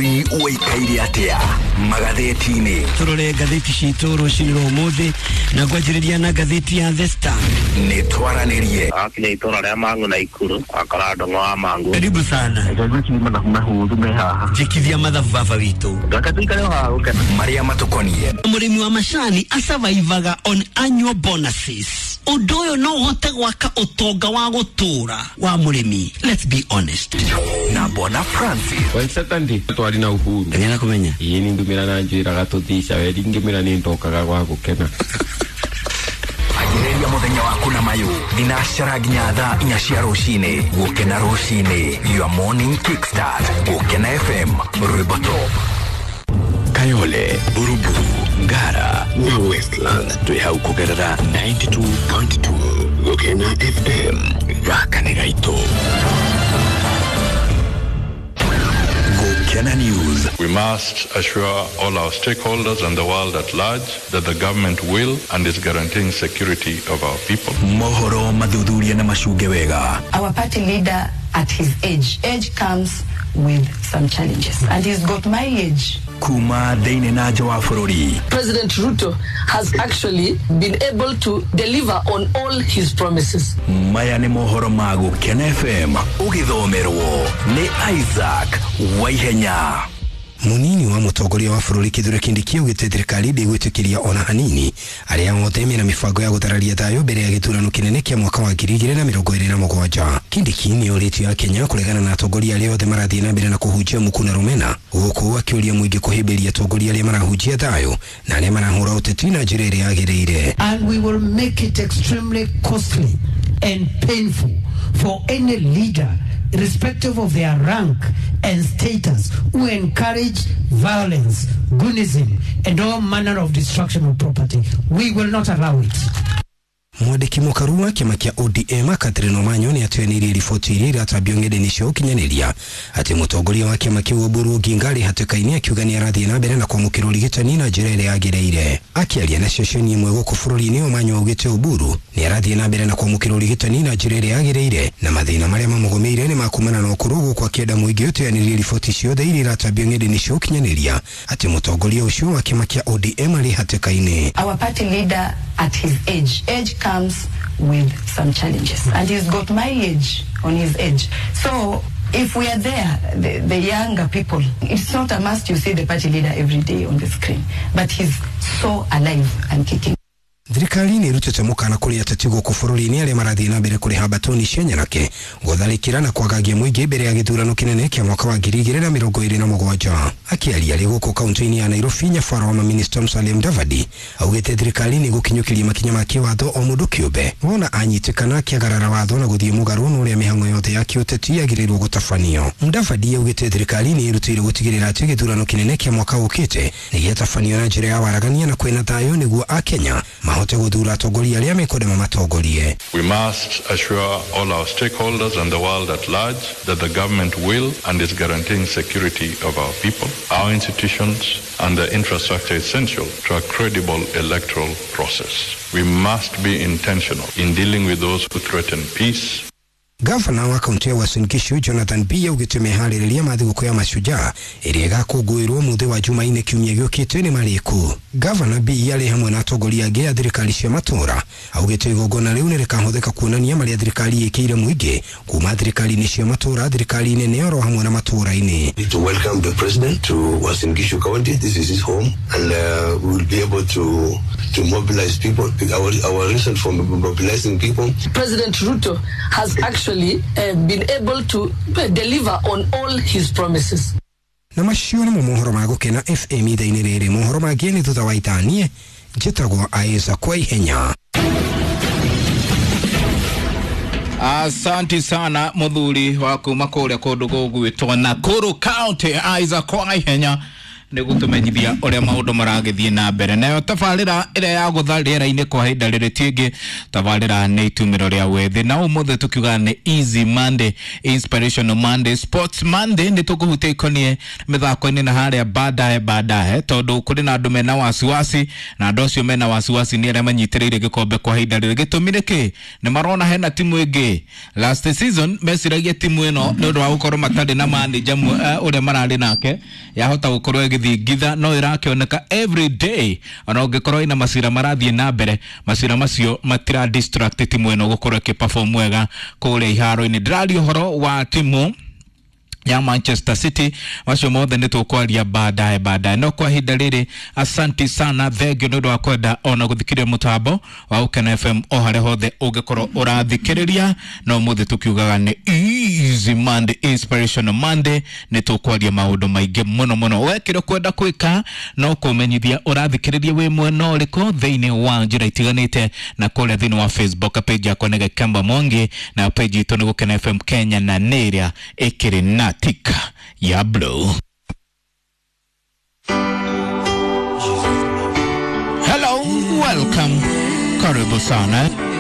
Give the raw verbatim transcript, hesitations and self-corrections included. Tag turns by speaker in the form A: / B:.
A: Bururi uikairi atia magazetini
B: turore gazeti citoro ciniro muthi na gwajiriria na gazeti ya The Star
A: ni twaranirie
C: akina itora ria mangu na ikuru akarado ngwa mangu
B: karibu sana
C: gazetini mana mahudu meha
B: jikithia mathabu baba witu
C: gakatika leo ha ukana
A: Maria Matukonie
B: murimi wa macani asavaivaga on annual bonuses udoyo no hote gwaka utonga wa gutura wa murimi. Let's be honest.
A: na Bwana Francis
D: Wednesday twari na uhuru
B: Ndena kumenya
D: iyi ni ndumira na njira gatutisha weri ngimira ni ndokaga gwa gukena
A: agireria muthenya waku na mayu dinashara nginya thaa inya cia rucini gukena rucini your morning kickstart gukena F M Rwimbo Top Kayole Buruburu Ngara na Westland tuihau kugerera ninety-two point two gukena F M Rakanigaito Gukena News.
E: We must assure all our stakeholders and the world at large that the government will and is guaranteeing security of our people.
A: Mohoro madhudhuria na mashuge wega.
F: Our party leader at his age, age comes with some challenges, and he's got my age.
A: Kuma deine na jawa furori.
G: President Ruto has actually been able to deliver on all his promises.
A: Maya ni mohoro magu Gukena F M ugithomerwo ni Isaac Waihenya.
B: Munini wa mutongoria wa bururi Kithure Kindiki ugite thirikari ndigwitikiria ona hanini aria othe mena mifango ya gutararia thayo mbere ya giturano kinene kia mwaka wa ngiri igĩrĩ na mĩrongo ĩrĩ na mũgwanja. Kindiki ni ũrĩtio ya Kenya kuregana na atongoria aria othe marathie na mbere na kuhunjia mukuna rumena guku akiuria muingi kuhimbiria atongoria aria marahunjia thayo na aria marahura uteti na njĩra ĩrĩa yagĩrĩire.
H: And we will make it extremely costly and painful for any leader, irrespective of their rank and status, who encourage violence, goonism, and all manner of destruction of property. We will not allow it.
B: Mwandiki mukaru wa kiama kia O D M Catherine Omanyo ni atuenirie riboti iria iratabio ng'enda-inĩ cia ũkinyanĩria ati mutongoria wa kiama kiu Oburu Oginga arĩ hatĩka-inĩ akiuga nĩ arathie na mbere na kwamũkĩra ũrigitani na njĩra ĩrĩa yagĩrĩire. Akĩaria na ceceni ĩmwe gũkũ bũrũri-inĩ, Omanyo augĩte Oburu nĩ arathie na mbere na kwamũkĩra ũrigitani na njĩra ĩrĩa yagĩrĩire na mathĩna marĩa mamũgũmĩire nĩ makumana na ũkũrũ, gũkũ akĩenda mũingĩ ũteanĩrie riboti ciothe iria iratabio ng'enda-inĩ cia ũkinyanĩria ati mutongoria ũcio wa kiama kia O D M arĩ hatĩka-inĩ.
F: Our party leader at his age, age comes with some challenges, and he's got my age on his age. So if we are there, the, the younger people, it's not a must you see the party leader every day on the screen, but he's so alive and kicking.
B: Thirikari nĩ ĩrutĩte mũkana kũrĩ ateti gũkũ bũrũri-inĩ arĩa marathiĩ na mbere kũrĩha mbatoni cia Nyanake gũtharĩkĩra na kwagagia mũingĩ mbere ya gĩthurano kĩnene kĩa mwaka wa ngiri igĩrĩ na mĩrongo ĩrĩ na mũgwanja. Akĩaria arĩ gũkũ kaunti-inĩ ya Nairobi, nyabara wa mamĩnĩsta Musalia Mudavadi augĩte thirikari nĩ gũkinyũkĩria makinya ma kĩwatho o mũndũ kĩũmbe wona anyitĩkana akĩagarara watho na gũthiĩ mũgarũ na ũrĩa mĩhang'o yothe ya kĩũteti yagĩrĩirwo gũtabanio. Mudavadi augĩte thirikari nĩ ĩrutĩire gũtigĩrĩra atĩ gĩthurano kĩnene kĩa mwaka ũkĩte nĩ gĩatabanio na njĩra ya waragania na kwĩna thayũ nĩguo Akenya mahote gũthura atongoria arĩa mekwenda matongorie.
E: We must assure all our stakeholders and the world at large that the government will and is guaranteeing security of our people, our institutions, and the infrastructure essential to a credible electoral process. We must be intentional in dealing with those who threaten peace.
B: Gavana wa kaunti ya Uasin Gishu Jonathan B augĩte meharĩrĩria ma thigũkũ ya Mashujaa ĩrĩa ĩgakũngũĩrwo mũthĩ wa Jumaine kiumia gĩũkĩte nĩ marĩkũ. Gavana B arĩ hamwe na atongoria angĩ a thirikari cia matũũra augĩte igongona rĩu nĩ rĩkahũthĩka kuonania marĩa thirikari ĩkĩire mũingĩ kuma thirikari-inĩ cia matũũra, thirikari nene oro hamwe na matũũra-inĩ.
I: To welcome the president to Uasin Gishu County. This is his home, and uh, we will be able to to mobilize people. Our our reason for mobilizing people.
G: President Ruto has actually Uh, been able to deliver on all his promises.
B: Na macio nĩ mohoro ma Gukena F M ithaa-inĩ rĩrĩ. Mohoro mangĩ nĩ thutha wa itanie njĩtagwo Isaac Waihenya.
J: Asante sana muthuri wa kuma kũrĩa kũndũ gũgwĩtwo Nakuru County, Isaac Waihenya, ni gutumenyithia uria maundu maragithie na mbere nayo tabarira ire ya gutharira ine kwa hinda riri tingi tabarira ni itumiro ria wethi na umuthe tukiuga ni Easy Monday, Inspirational Monday, Sports Monday ni tukuhutia ikonie mithako ini na haria baadaye baadaye tondu kuri na andu mena wasiwasi na andu acio mena wasiwasi ni aria manyitiriire gikombe kwa hinda riri gitumire ki ni marona hena timu ingi last season mesiragia timu ino ni undu wa gukorwo matari na manager uh, uria marari nake yahota gukorwo igithingitha no irakioneka every day ona ungikorwo ina masira marathie na mbere masira macio matira distract timu ino gukorwo ki perform wega kule iharo ini drali horo wa timu ya Manchester City macio mothe ni tukwaria baadaye baadaye no kwa hinda riri asanti sana thegio ndu wa kwenda ona guthikiria mutambo wa Ukena F M o hare hothe ungikorwo urathikiriria no muthe tukiugaga ni Easy Monday, Inspirational Monday ni tukwaria maundu maingi muno muno wekiro kwenda kwika no kumenyithia urathikiriria we mwena uriko thiini wa njira itiganite na kule thiini wa Facebook page yako nega Kamba Mongi na page itu ni Ukena F M Kenya na Neria ikiri na tika ya blow. Hello, welcome. Karibu sana.